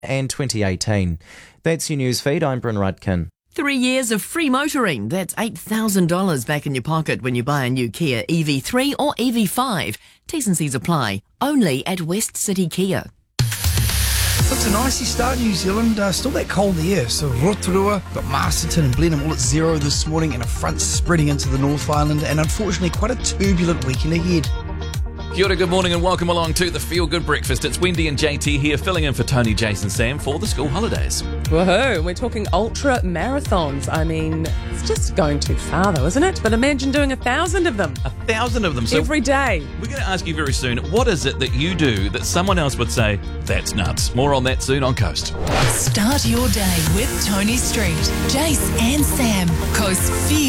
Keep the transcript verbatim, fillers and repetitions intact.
and twenty eighteen. That's your news feed. I'm Bryn Rudkin. Three years of free motoring. That's eight thousand dollars back in your pocket when you buy a new Kia E V three or E V five. T's and C's apply. Only at West City Kia. It's an icy start in New Zealand, uh, still that cold air. So Rotorua, got Masterton and Blenheim all at zero this morning, and a front spreading into the North Island, and unfortunately quite a turbulent weekend ahead. Kia ora, good morning and welcome along to the Feel Good Breakfast. It's Wendy and J T here, filling in for Tony, Jason, Sam for the school holidays. Woohoo, we're talking ultra marathons. I mean, it's just going too far though, isn't it? But imagine doing a thousand of them. A thousand of them. So every day. We're going to ask you very soon, what is it that you do that someone else would say, that's nuts? More on that soon on Coast. Start your day with Tony Street, Jace and Sam. Coast Feel